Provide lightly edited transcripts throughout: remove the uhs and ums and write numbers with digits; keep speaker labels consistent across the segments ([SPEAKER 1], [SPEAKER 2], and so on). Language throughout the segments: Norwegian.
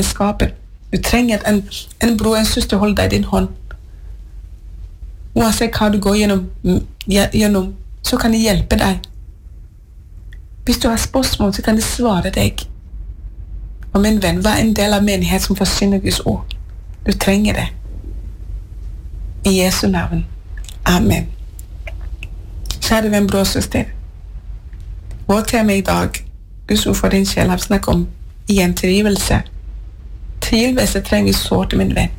[SPEAKER 1] fellesskapet. Du trenger at en bror, en søster holder deg i din hånd. Uansett hva du går gjennom, så kan de hjelpe deg. Hvis du har spørsmål, så kan de svare deg. Og min venn, vær en del av menighet som forsyner Guds ord. Du trenger det. I Jesu navn. Amen. Kjære venn, bror og søster. Vår tema i dag, Guds ord for din sjel, har snakket om igjen tilgivelse. Tilgivelse trenger vi sårt, min venn.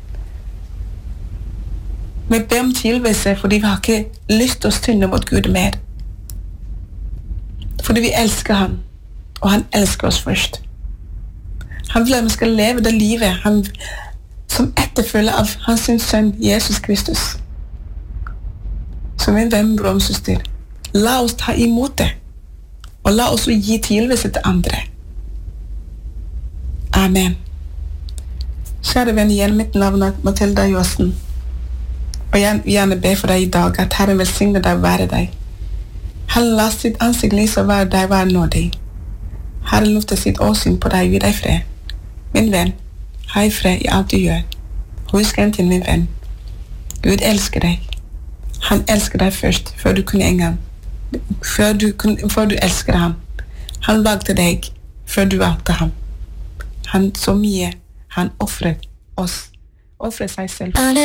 [SPEAKER 1] Vi ber om tilgivelse fordi vi har ikke lyst til å synde mot Gud mer. Fordi vi elsker ham, og han elsker oss først. Han vil at vi skal leve det livet som etterfølger av hans sønn Jesus Kristus. Så min venn, bror og søster, la oss ta imot det, og la oss gi tilgivelse til andre. Amen. Kjære venn, igjen, mitt navn er Mathilda Johansson. Og jeg vil gjerne be for deg i dag, at Herren velsigne deg og være deg. Herren la sitt ansikt lyse og være deg, være nådig. Herren løfter sitt åsyn på deg og gi deg fred. Min venn, ha i fred i alt du gjør. Husk en til, min venn. Gud elsker deg. Han elsker deg først, før du elsker ham. Han valgte deg, før du valgte ham. Han så mye, han offret oss, offret seg selv.